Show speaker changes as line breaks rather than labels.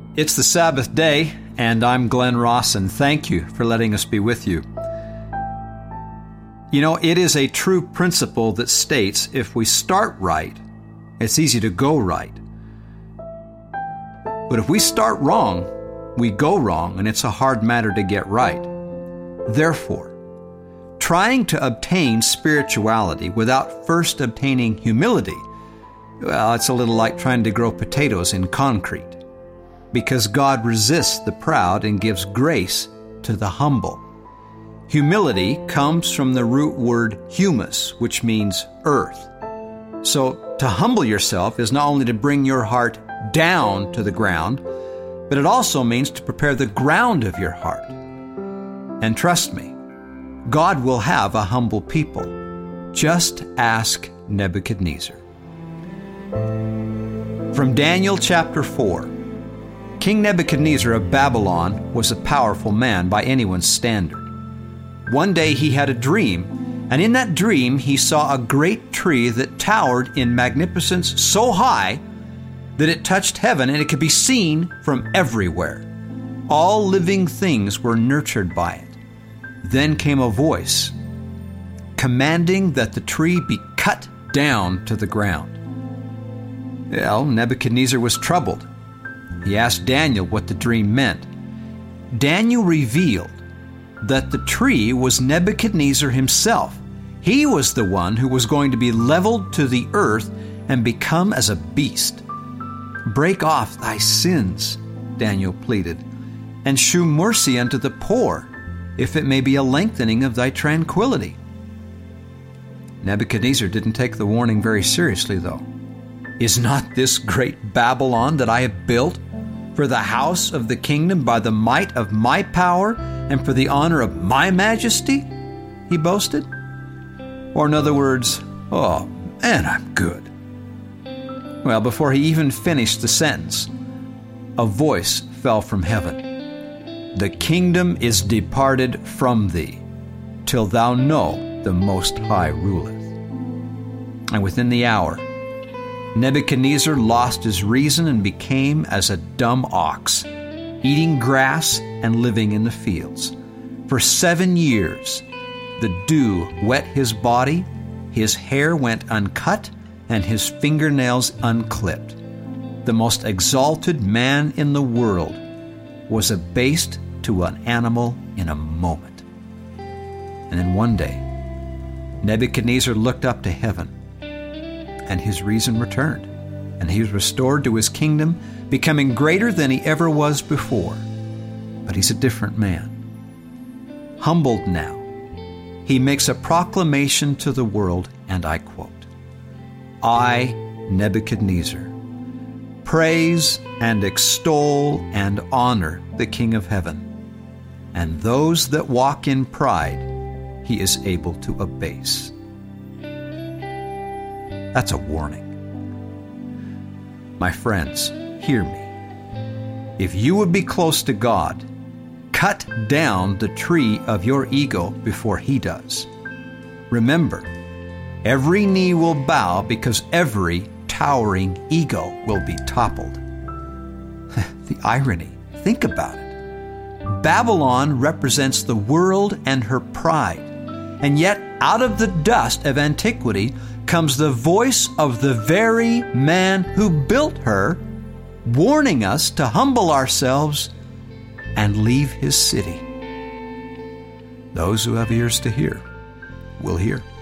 It's the Sabbath day, and I'm Glenn Ross, and thank you for letting us be with you. You know, it is a true principle that states if we start right, it's easy to go right. But if we start wrong, we go wrong, and it's a hard matter to get right. Therefore, trying to obtain spirituality without first obtaining humility, well, it's a little like trying to grow potatoes in concrete. Because God resists the proud and gives grace to the humble. Humility comes from the root word humus, which means earth. So to humble yourself is not only to bring your heart down to the ground, but it also means to prepare the ground of your heart. And trust me, God will have a humble people. Just ask Nebuchadnezzar. From Daniel chapter 4. King Nebuchadnezzar of Babylon was a powerful man by anyone's standard. One day he had a dream, and in that dream he saw a great tree that towered in magnificence so high that it touched heaven and it could be seen from everywhere. All living things were nurtured by it. Then came a voice commanding that the tree be cut down to the ground. Well, Nebuchadnezzar was troubled. He asked Daniel what the dream meant. Daniel revealed that the tree was Nebuchadnezzar himself. He was the one who was going to be leveled to the earth and become as a beast. Break off thy sins, Daniel pleaded, and shew mercy unto the poor, if it may be a lengthening of thy tranquility. Nebuchadnezzar didn't take the warning very seriously, though. Is not this great Babylon that I have built for the house of the kingdom by the might of my power and for the honor of my majesty? He boasted. Or in other words, oh, man, I'm good. Well, before he even finished the sentence, a voice fell from heaven. The kingdom is departed from thee, till thou know the Most High ruleth. And within the hour, Nebuchadnezzar lost his reason and became as a dumb ox, eating grass and living in the fields. For 7 years, the dew wet his body, his hair went uncut, and his fingernails unclipped. The most exalted man in the world was abased to an animal in a moment. And then one day, Nebuchadnezzar looked up to heaven, and his reason returned, and he was restored to his kingdom, becoming greater than he ever was before. But he's a different man. Humbled now, he makes a proclamation to the world, and I quote, I, Nebuchadnezzar, praise and extol and honor the King of heaven, and those that walk in pride he is able to abase. That's a warning. My friends, hear me. If you would be close to God, cut down the tree of your ego before He does. Remember, every knee will bow because every towering ego will be toppled. The irony, think about it. Babylon represents the world and her pride, and yet out of the dust of antiquity comes the voice of the very man who built her, warning us to humble ourselves and leave his city. Those who have ears to hear will hear.